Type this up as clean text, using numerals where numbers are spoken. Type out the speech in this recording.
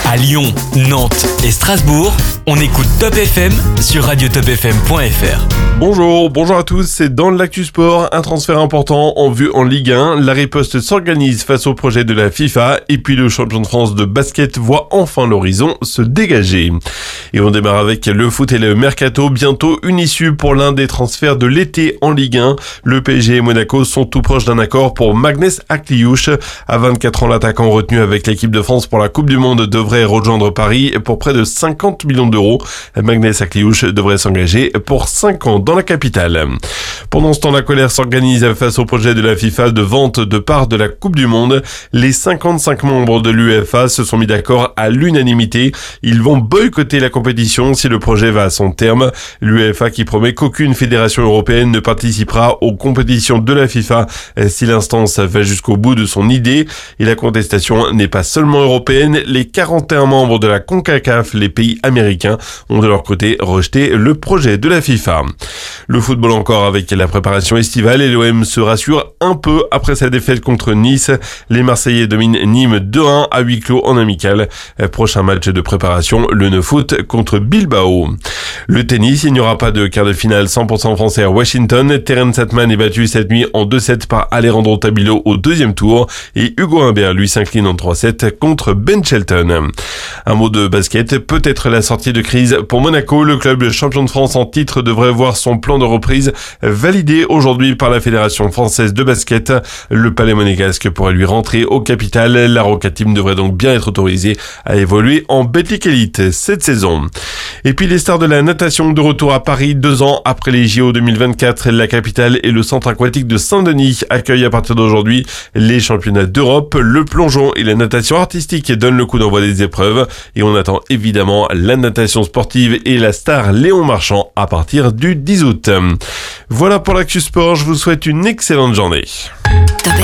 À Lyon, Nantes et Strasbourg, on écoute Top FM sur radiotopfm.fr. Bonjour à tous, c'est dans l'actu sport, un transfert important en vue en Ligue 1. La riposte s'organise face au projet de la FIFA et puis le champion de France de basket voit enfin l'horizon se dégager. Et on démarre avec le foot et le mercato, bientôt une issue pour l'un des transferts de l'été en Ligue 1. Le PSG et Monaco sont tout proches d'un accord pour Magnès Akliouche. À 24 ans, l'attaquant retenu avec l'équipe de France pour la Coupe du Monde devrait rejoindre Paris pour près de 50 millions d'euros. Magnès Akliouche devrait s'engager pour 5 ans dans la capitale. Pendant ce temps, la colère s'organise face au projet de la FIFA de vente de parts de la Coupe du Monde. Les 55 membres de l'UEFA se sont mis d'accord à l'unanimité. Ils vont boycotter la compétition si le projet va à son terme. L'UEFA qui promet qu'aucune fédération européenne ne participera aux compétitions de la FIFA si l'instance va jusqu'au bout de son idée. Et la contestation n'est pas seulement européenne. Les 41 membres de la CONCACAF, les pays américains, ont de leur côté rejeté le projet de la FIFA. Le football encore avec la préparation estivale et l'OM se rassure un peu après sa défaite contre Nice. Les Marseillais dominent Nîmes 2-1 à huis clos en amical. Prochain match de préparation, le 9 août contre Bilbao. Le tennis, il n'y aura pas de quart de finale 100% français à Washington. Terence Hatman est battu cette nuit en 2-7 par Alejandro Tabilo au deuxième tour et Hugo Humbert lui s'incline en 3-7 contre Ben Shelton. Un mot de basket, peut-être la sortie de crise pour Monaco. Le club champion de France en titre devrait voir son plan de reprise validé aujourd'hui par la Fédération française de basket. Le Palais monégasque pourrait lui rentrer au capital. La Roca Team devrait donc bien être autorisée à évoluer en Betclic Elite cette saison. Et puis les stars de la natation de retour à Paris 2 ans après les JO 2024. La capitale et le centre aquatique de Saint-Denis accueillent à partir d'aujourd'hui les championnats d'Europe. Le plongeon et la natation artistique donnent le coup d'envoi des épreuves et on attend évidemment la natation sportive et la star Léon Marchand à partir du 10 août. Voilà pour l'actu sport, je vous souhaite une excellente journée.